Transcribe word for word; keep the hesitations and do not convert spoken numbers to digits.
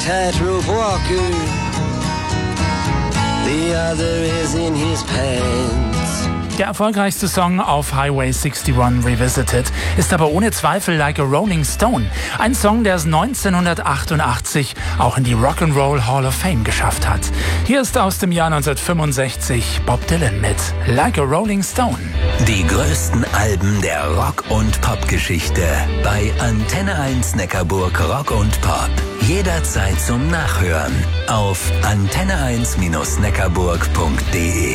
Tightrope walker, the other is in his pants. Der erfolgreichste Song auf Highway einundsechzig Revisited ist aber ohne Zweifel Like a Rolling Stone. Ein Song, der es neunzehnhundertachtundachtzig auch in die Rock'n'Roll Hall of Fame geschafft hat. Hier ist aus dem Jahr neunzehnhundertfünfundsechzig Bob Dylan mit Like a Rolling Stone. Die größten Alben der Rock- und Pop-Geschichte bei Antenne eins Neckarburg Rock und Pop. Jederzeit zum Nachhören auf antenne eins Bindestrich neckarburg punkt de.